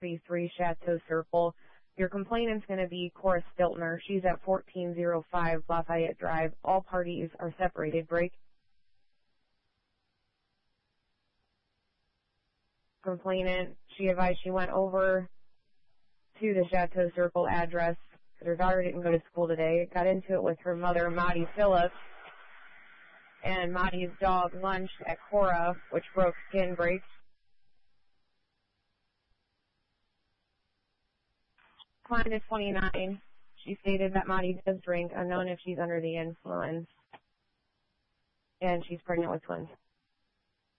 133 Chateau Circle. Your complainant's going to be Cora Stiltner. She's at 1405 Lafayette Drive. All parties are separated. Break. Complainant, she advised she went over to the Chateau Circle address. Her daughter didn't go to school today. Got into it with her mother, Maddie Phillips. And Maddie's dog lunched at Cora, which broke skin. Break. Client is 29. She stated that Maddie does drink, unknown if she's under the influence. And she's pregnant with twins.